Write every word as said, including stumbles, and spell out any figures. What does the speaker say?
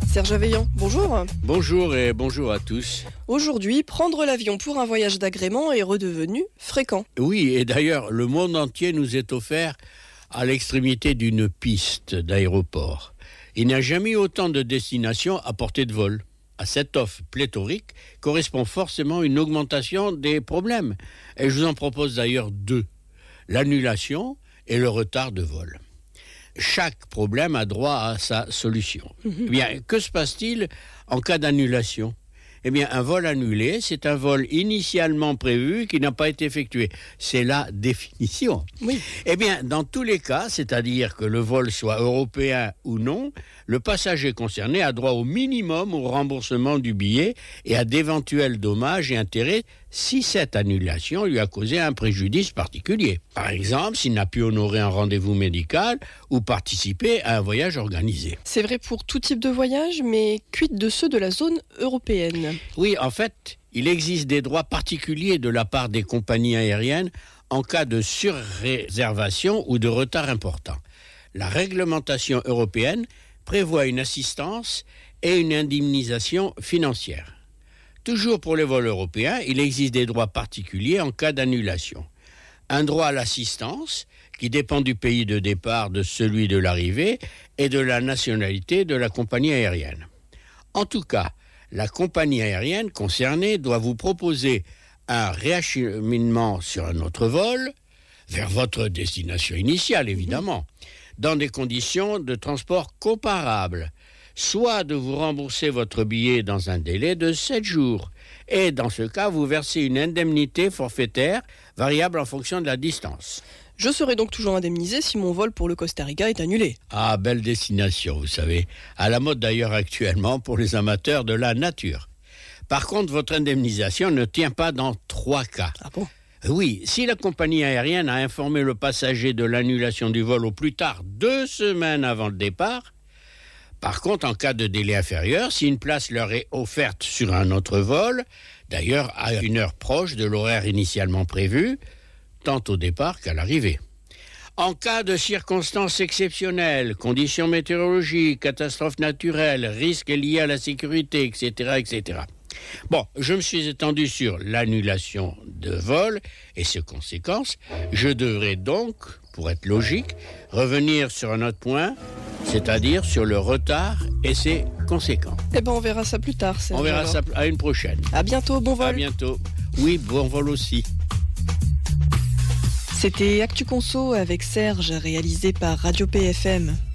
Serge Aveillant, bonjour. Bonjour et bonjour à tous. Aujourd'hui, prendre l'avion pour un voyage d'agrément est redevenu fréquent. Oui, et d'ailleurs, le monde entier nous est offert à l'extrémité d'une piste d'aéroport. Il n'y a jamais eu autant de destinations à portée de vol. À cette offre pléthorique correspond forcément une augmentation des problèmes. Et je vous en propose d'ailleurs deux. L'annulation et le retard de vol. Chaque problème a droit à sa solution. Eh bien, que se passe-t-il en cas d'annulation ? Eh bien, un vol annulé, c'est un vol initialement prévu qui n'a pas été effectué. C'est la définition. Oui. Eh bien, dans tous les cas, c'est-à-dire que le vol soit européen ou non, le passager concerné a droit au minimum au remboursement du billet et à d'éventuels dommages et intérêts si cette annulation lui a causé un préjudice particulier. Par exemple, s'il n'a pu honorer un rendez-vous médical ou participer à un voyage organisé. C'est vrai pour tout type de voyage, mais quid de ceux de la zone européenne ? Oui, en fait, il existe des droits particuliers de la part des compagnies aériennes en cas de surréservation ou de retard important. La réglementation européenne prévoit une assistance et une indemnisation financière. Toujours pour les vols européens, il existe des droits particuliers en cas d'annulation. Un droit à l'assistance, qui dépend du pays de départ, de celui de l'arrivée et de la nationalité de la compagnie aérienne. En tout cas, la compagnie aérienne concernée doit vous proposer un réacheminement sur un autre vol, vers votre destination initiale évidemment, dans des conditions de transport comparables, soit de vous rembourser votre billet dans un délai de sept jours, et dans ce cas, vous versez une indemnité forfaitaire variable en fonction de la distance. Je serai donc toujours indemnisé si mon vol pour le Costa Rica est annulé. Ah, belle destination, vous savez. À la mode d'ailleurs actuellement pour les amateurs de la nature. Par contre, votre indemnisation ne tient pas dans trois cas. Ah bon ? Oui, si la compagnie aérienne a informé le passager de l'annulation du vol au plus tard deux semaines avant le départ. Par contre, en cas de délai inférieur, si une place leur est offerte sur un autre vol, d'ailleurs à une heure proche de l'horaire initialement prévu, tant au départ qu'à l'arrivée. En cas de circonstances exceptionnelles, conditions météorologiques, catastrophes naturelles, risques liés à la sécurité, et cetera, et cetera. Bon, je me suis étendu sur l'annulation de vol et ses conséquences. Je devrais donc, pour être logique, revenir sur un autre point, c'est-à-dire sur le retard et ses conséquences. Eh ben, on verra ça plus tard. Serge. On verra ça à une prochaine. À bientôt, bon vol. À bientôt. Oui, bon vol aussi. C'était Actu Conso avec Serge, réalisé par Radio P F M.